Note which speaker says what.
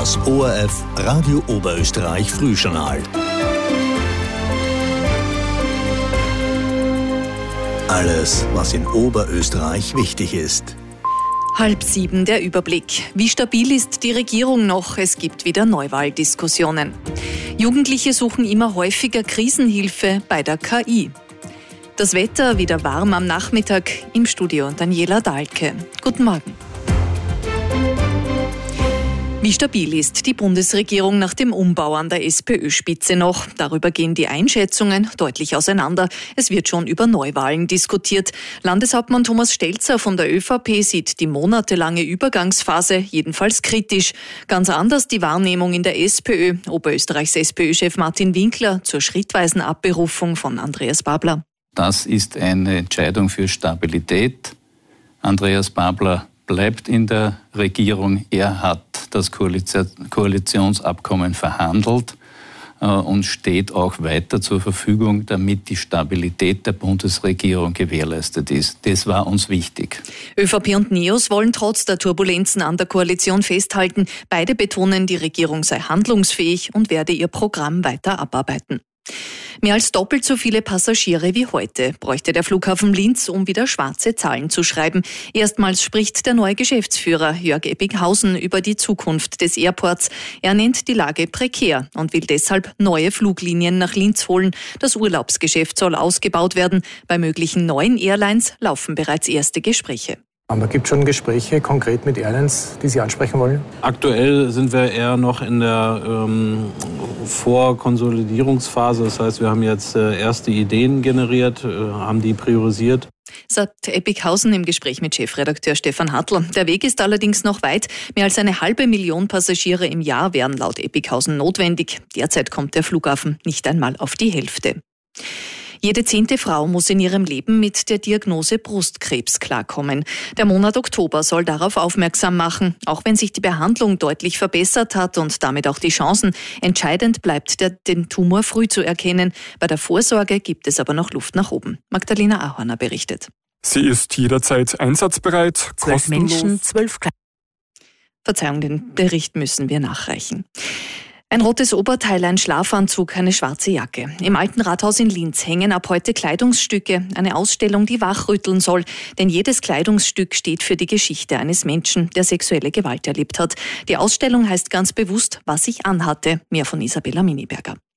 Speaker 1: Das ORF Radio Oberösterreich Frühjournal. Alles, was in Oberösterreich wichtig ist.
Speaker 2: 6:30 der Überblick. Wie stabil ist die Regierung noch? Es gibt wieder Neuwahldiskussionen. Jugendliche suchen immer häufiger Krisenhilfe bei der KI. Das Wetter wieder warm am Nachmittag. Im Studio Daniela Dahlke. Guten Morgen. Wie stabil ist die Bundesregierung nach dem Umbau an der SPÖ-Spitze noch? Darüber gehen die Einschätzungen deutlich auseinander. Es wird schon über Neuwahlen diskutiert. Landeshauptmann Thomas Stelzer von der ÖVP sieht die monatelange Übergangsphase jedenfalls kritisch. Ganz anders die Wahrnehmung in der SPÖ. Oberösterreichs SPÖ-Chef Martin Winkler zur schrittweisen Abberufung von Andreas Babler.
Speaker 3: Das ist eine Entscheidung für Stabilität. Andreas Babler bleibt in der Regierung. Er hat das Koalitionsabkommen verhandelt und steht auch weiter zur Verfügung, damit die Stabilität der Bundesregierung gewährleistet ist. Das war uns wichtig.
Speaker 2: ÖVP und NEOS wollen trotz der Turbulenzen an der Koalition festhalten. Beide betonen, die Regierung sei handlungsfähig und werde ihr Programm weiter abarbeiten. Mehr als doppelt so viele Passagiere wie heute bräuchte der Flughafen Linz, um wieder schwarze Zahlen zu schreiben. Erstmals spricht der neue Geschäftsführer Jörg Ebbighausen über die Zukunft des Airports. Er nennt die Lage prekär und will deshalb neue Fluglinien nach Linz holen. Das Urlaubsgeschäft soll ausgebaut werden. Bei möglichen neuen Airlines laufen bereits erste Gespräche.
Speaker 4: Aber gibt es schon Gespräche konkret mit Airlines, die Sie ansprechen wollen?
Speaker 5: Aktuell sind wir eher noch in der Vorkonsolidierungsphase. Das heißt, wir haben jetzt erste Ideen generiert, haben die priorisiert.
Speaker 2: Sagt Ebbighausen im Gespräch mit Chefredakteur Stefan Hartl. Der Weg ist allerdings noch weit. Mehr als 500.000 Passagiere im Jahr wären laut Ebbighausen notwendig. Derzeit kommt der Flughafen nicht einmal auf die Hälfte. Jede 10. Frau muss in ihrem Leben mit der Diagnose Brustkrebs klarkommen. Der Monat Oktober soll darauf aufmerksam machen. Auch wenn sich die Behandlung deutlich verbessert hat und damit auch die Chancen, entscheidend bleibt, den Tumor früh zu erkennen. Bei der Vorsorge gibt es aber noch Luft nach oben. Magdalena Ahorner berichtet.
Speaker 6: Sie ist jederzeit einsatzbereit,
Speaker 2: 12 Menschen, 12 Verzeihung, den Bericht müssen wir nachreichen. Ein rotes Oberteil, ein Schlafanzug, eine schwarze Jacke. Im Alten Rathaus in Linz hängen ab heute Kleidungsstücke, eine Ausstellung, die wachrütteln soll. Denn jedes Kleidungsstück steht für die Geschichte eines Menschen, der sexuelle Gewalt erlebt hat. Die Ausstellung heißt ganz bewusst, was ich anhatte. Mehr von Isabella Miniberger.